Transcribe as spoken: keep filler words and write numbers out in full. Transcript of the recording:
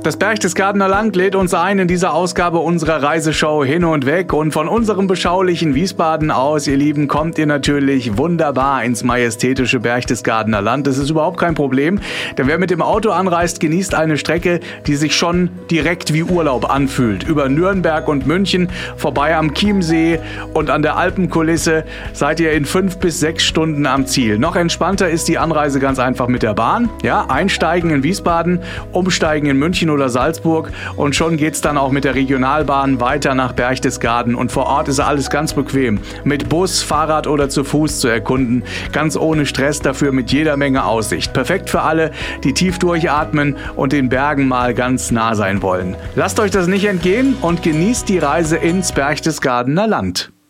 Das Berchtesgadener Land lädt uns ein in dieser Ausgabe unserer Reiseshow Hin und Weg. Und von unserem beschaulichen Wiesbaden aus, ihr Lieben, kommt ihr natürlich wunderbar ins majestätische Berchtesgadener Land. Das ist überhaupt kein Problem, denn wer mit dem Auto anreist, genießt eine Strecke, die sich schon direkt wie Urlaub anfühlt. Über Nürnberg und München, vorbei am Chiemsee und an der Alpenkulisse seid ihr in fünf bis sechs Stunden am Ziel. Noch entspannter ist die Anreise ganz einfach mit der Bahn. Ja, einsteigen in Wiesbaden, umsteigen in München oder Salzburg und schon geht's dann auch mit der Regionalbahn weiter nach Berchtesgaden und vor Ort ist alles ganz bequem. Mit Bus, Fahrrad oder zu Fuß zu erkunden. Ganz ohne Stress, dafür mit jeder Menge Aussicht. Perfekt für alle, die tief durchatmen und den Bergen mal ganz nah sein wollen. Lasst euch das nicht entgehen und genießt die Reise ins Berchtesgadener Land.